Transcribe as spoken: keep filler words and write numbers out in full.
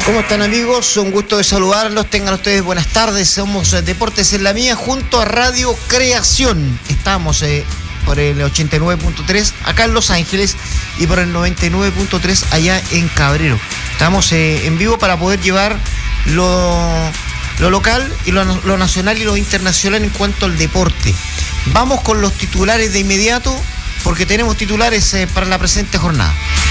¿Cómo están, amigos? Un gusto de saludarlos. Tengan ustedes buenas tardes. Somos eh, Deportes en la Mía junto a Radio Creación. Estamos eh, por el ochenta y nueve punto tres acá en Los Ángeles y por el noventa y nueve punto tres allá en Cabrero. Estamos eh, en vivo para poder llevar lo, lo local y lo, lo nacional y lo internacional en cuanto al deporte. Vamos con los titulares de inmediato porque tenemos titulares eh, para la presente jornada.